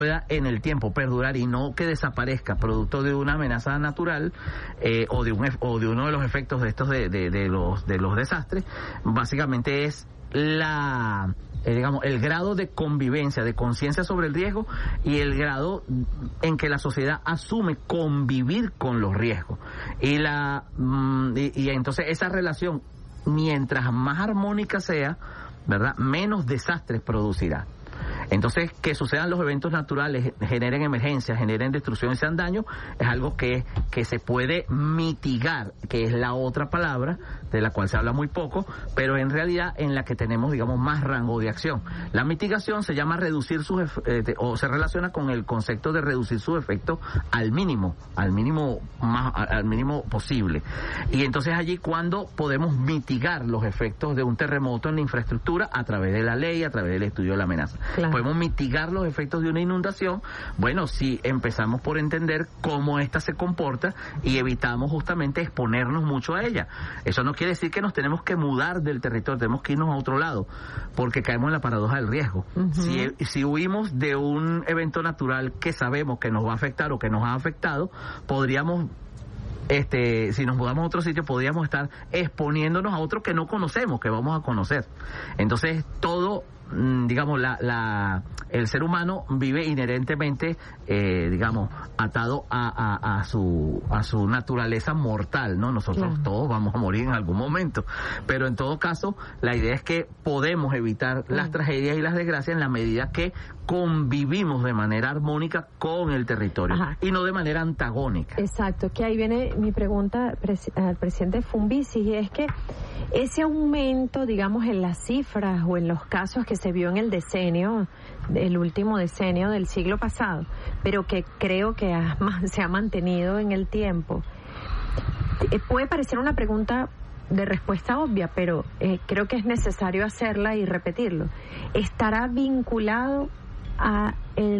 pueda en el tiempo perdurar y no que desaparezca producto de una amenaza natural o de uno de los efectos de estos de los desastres, básicamente es digamos, el grado de convivencia, de conciencia sobre el riesgo y el grado en que la sociedad asume convivir con los riesgos. Y entonces esa relación, mientras más armónica sea, ¿verdad?, menos desastres producirá. Entonces, que sucedan los eventos naturales, generen emergencias, generen destrucción y sean daños, es algo que se puede mitigar, que es la otra palabra de la cual se habla muy poco, pero en realidad en la que tenemos, digamos, más rango de acción. La mitigación se llama reducir o se relaciona con el concepto de reducir sus efectos al mínimo posible. Y entonces allí cuando podemos mitigar los efectos de un terremoto en la infraestructura a través de la ley, a través del estudio de la amenaza. Claro. Podemos mitigar los efectos de una inundación, bueno, si empezamos por entender cómo ésta se comporta y evitamos justamente exponernos mucho a ella. Eso no quiere decir que nos tenemos que mudar del territorio, tenemos que irnos a otro lado, porque caemos en la paradoja del riesgo. Uh-huh. Si huimos de un evento natural que sabemos que nos va a afectar o que nos ha afectado, podríamos... si nos mudamos a otro sitio, podríamos estar exponiéndonos a otro que no conocemos, que vamos a conocer. Entonces, todo, digamos, el ser humano vive inherentemente, digamos, atado a su naturaleza mortal, ¿no? Nosotros todos vamos a morir en algún momento. Pero en todo caso, la idea es que podemos evitar las tragedias y las desgracias en la medida que convivimos de manera armónica con el territorio. Ajá. Y no de manera antagónica. Exacto, que ahí viene mi pregunta al presidente Fumbici, y es que ese aumento, digamos, en las cifras o en los casos que se vio en el último decenio del siglo pasado, pero que creo que se ha mantenido en el tiempo, puede parecer una pregunta de respuesta obvia, pero creo que es necesario hacerla y repetirlo. ¿Estará vinculado a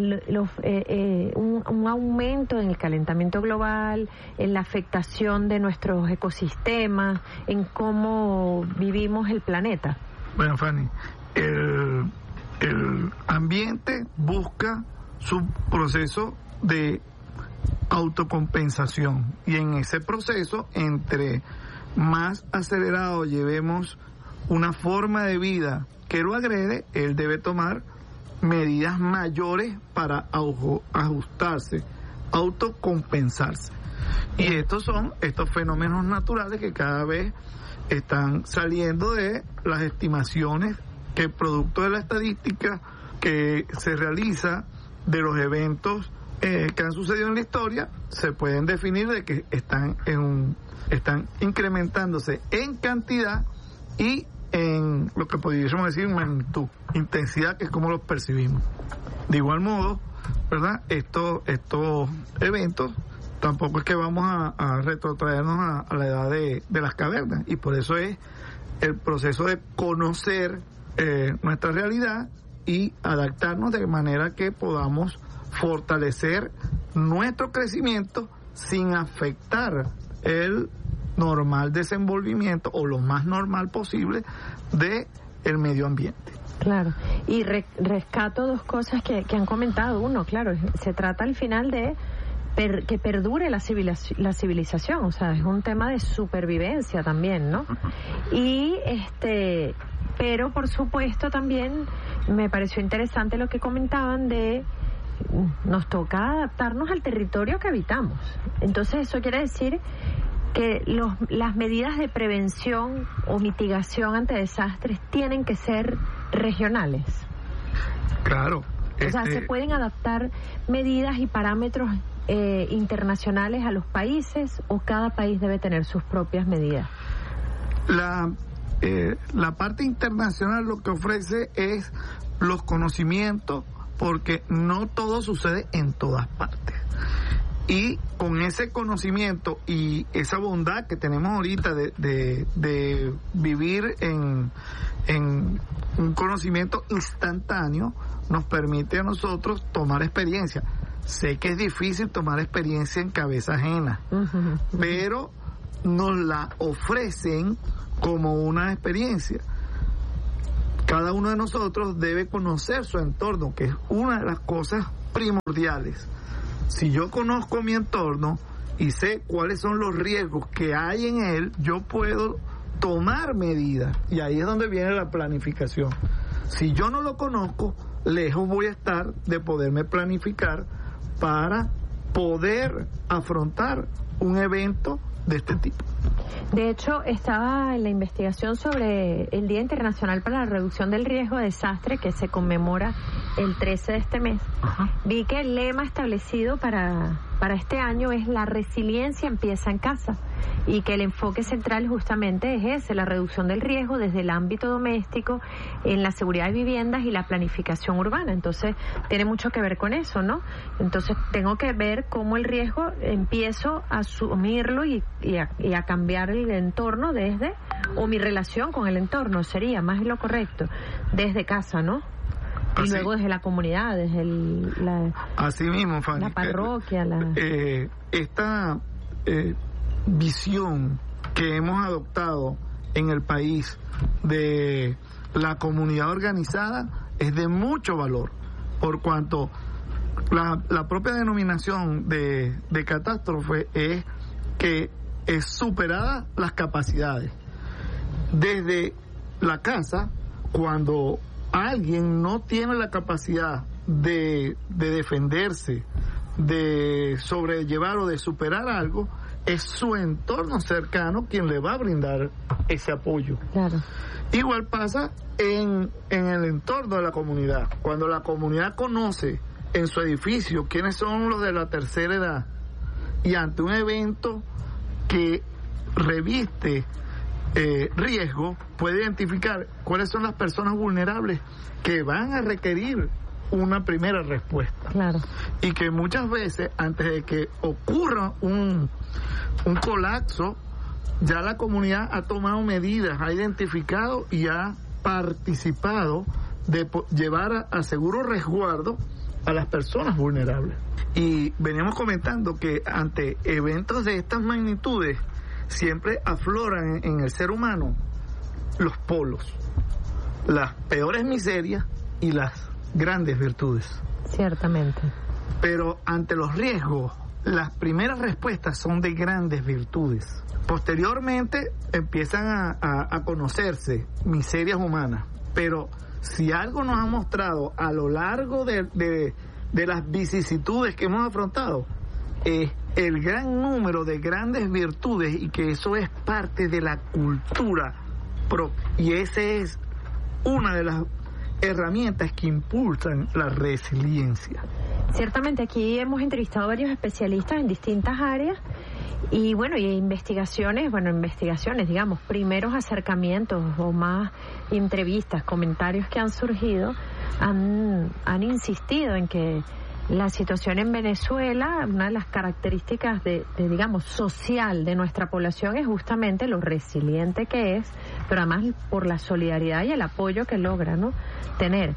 un aumento en el calentamiento global, en la afectación de nuestros ecosistemas, en cómo vivimos el planeta? Bueno, Fanny, el ambiente busca su proceso de autocompensación, y en ese proceso, entre más acelerado llevemos una forma de vida que lo agrede, él debe tomar medidas mayores para ajustarse, autocompensarse. Y estos son estos fenómenos naturales que cada vez están saliendo de las estimaciones que, producto de la estadística que se realiza de los eventos que han sucedido en la historia, se pueden definir de que están incrementándose en cantidad y en lo que podríamos decir magnitud, intensidad, que es como los percibimos. De igual modo, ¿verdad?, estos eventos tampoco es que vamos a retrotraernos a la edad de las cavernas, y por eso es el proceso de conocer nuestra realidad y adaptarnos de manera que podamos fortalecer nuestro crecimiento sin afectar el normal desenvolvimiento, o lo más normal posible, de el medio ambiente. Claro, y rescato dos cosas que han comentado. Uno, claro, se trata al final de que perdure la civilización, o sea, es un tema de supervivencia también, ¿no? Y pero por supuesto también me pareció interesante lo que comentaban de nos toca adaptarnos al territorio que habitamos. Entonces eso quiere decir que las medidas de prevención o mitigación ante desastres tienen que ser regionales. Claro. O sea, se pueden adaptar medidas y parámetros internacionales a los países, o cada país debe tener sus propias medidas. La parte internacional lo que ofrece es los conocimientos, porque no todo sucede en todas partes. Y con ese conocimiento y esa bondad que tenemos ahorita de vivir en un conocimiento instantáneo, nos permite a nosotros tomar experiencia. Sé que es difícil tomar experiencia en cabeza ajena, pero nos la ofrecen como una experiencia. Cada uno de nosotros debe conocer su entorno, que es una de las cosas primordiales. Si yo conozco mi entorno y sé cuáles son los riesgos que hay en él, yo puedo tomar medidas. Y ahí es donde viene la planificación. Si yo no lo conozco, lejos voy a estar de poderme planificar para poder afrontar un evento de este tipo. De hecho, estaba en la investigación sobre el Día Internacional para la Reducción del Riesgo de Desastre, que se conmemora el 13 de este mes. Ajá. Vi que el lema establecido para este año es la resiliencia empieza en casa, y que el enfoque central justamente es ese, la reducción del riesgo desde el ámbito doméstico, en la seguridad de viviendas y la planificación urbana. Entonces, tiene mucho que ver con eso, ¿no? Entonces, tengo que ver cómo el riesgo empiezo a asumirlo y a cambiar el entorno desde, o mi relación con el entorno sería más lo correcto, desde casa, ¿no? Y luego desde la comunidad, desde así mismo, Fanny, la parroquia. Esta visión que hemos adoptado en el país de la comunidad organizada es de mucho valor, por cuanto la propia denominación de catástrofe es que es superada las capacidades. Desde la casa, cuando alguien no tiene la capacidad de defenderse, de sobrellevar o de superar algo, es su entorno cercano quien le va a brindar ese apoyo. Claro. Igual pasa en el entorno de la comunidad. Cuando la comunidad conoce en su edificio quiénes son los de la tercera edad, y ante un evento que reviste riesgo, puede identificar cuáles son las personas vulnerables que van a requerir una primera respuesta. Claro. Y que muchas veces, antes de que ocurra un colapso, ya la comunidad ha tomado medidas, ha identificado y ha participado de llevar a seguro resguardo a las personas vulnerables. Y veníamos comentando que ante eventos de estas magnitudes siempre afloran en el ser humano los polos, las peores miserias y las grandes virtudes. Ciertamente. Pero ante los riesgos, las primeras respuestas son de grandes virtudes. Posteriormente empiezan a conocerse miserias humanas. Pero si algo nos ha mostrado a lo largo de las vicisitudes que hemos afrontado, es el gran número de grandes virtudes, y que eso es parte de la cultura propia. Y esa es una de las herramientas que impulsan la resiliencia. Ciertamente, aquí hemos entrevistado a varios especialistas en distintas áreas y investigaciones, digamos, primeros acercamientos o más entrevistas, comentarios que han surgido, han insistido en que la situación en Venezuela, una de las características digamos, social de nuestra población es justamente lo resiliente que es, pero además por la solidaridad y el apoyo que logra, ¿no?, tener.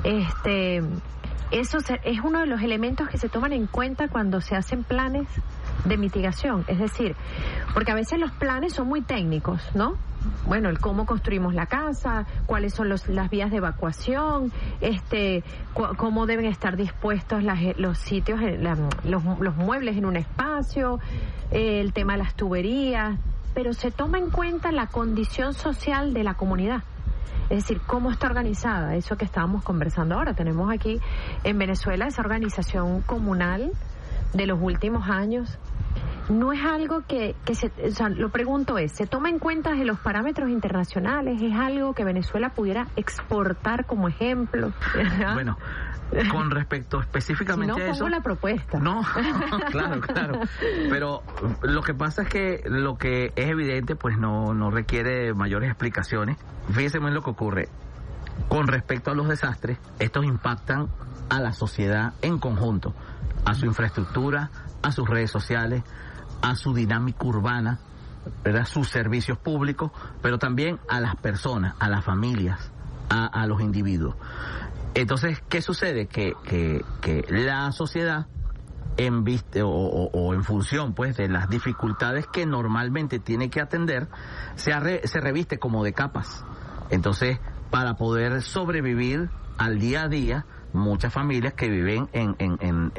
Eso es uno de los elementos que se toman en cuenta cuando se hacen planes de mitigación, es decir, porque a veces los planes son muy técnicos, ¿no? Bueno, el cómo construimos la casa, cuáles son las vías de evacuación, cómo deben estar dispuestos los sitios, los muebles en un espacio, el tema de las tuberías, pero se toma en cuenta la condición social de la comunidad. Es decir, cómo está organizada, eso que estábamos conversando ahora. Tenemos aquí en Venezuela esa organización comunal de los últimos años. No es algo lo pregunto ¿se toma en cuenta de los parámetros internacionales? ¿Es algo que Venezuela pudiera exportar como ejemplo? Bueno, con respecto específicamente a eso... Si no, pongo la propuesta. No, claro. Pero lo que pasa es que lo que es evidente, pues no requiere mayores explicaciones. Fíjense bien lo que ocurre. Con respecto a los desastres, estos impactan a la sociedad en conjunto, a su infraestructura, a sus redes sociales, a su dinámica urbana, ¿verdad?, sus servicios públicos, pero también a las personas, a las familias, a los individuos. Entonces, ¿qué sucede? Que la sociedad, en función, pues, de las dificultades que normalmente tiene que atender, se reviste como de capas. Entonces, para poder sobrevivir al día a día, muchas familias que viven en